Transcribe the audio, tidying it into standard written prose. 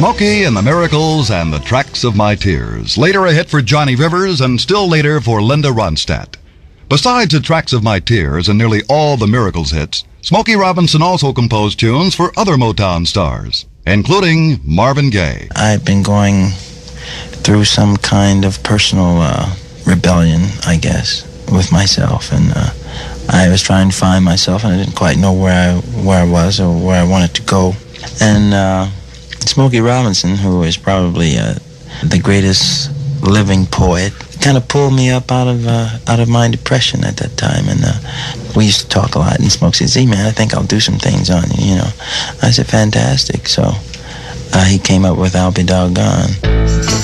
Smokey and the Miracles and the Tracks of My Tears. Later a hit for Johnny Rivers and still later for Linda Ronstadt. Besides the Tracks of My Tears and nearly all the Miracles hits, Smokey Robinson also composed tunes for other Motown stars, including Marvin Gaye. I've been going through some kind of personal rebellion, I guess, with myself, and I was trying to find myself, and I didn't quite know where I was or where I wanted to go. And Smokey Robinson, who is probably the greatest living poet, kind of pulled me up out of my depression at that time. And we used to talk a lot, and Smokey said, "Hey, man, I think I'll do some things on you, you know." I said, "Fantastic." So he came up with "I'll Be Doggone."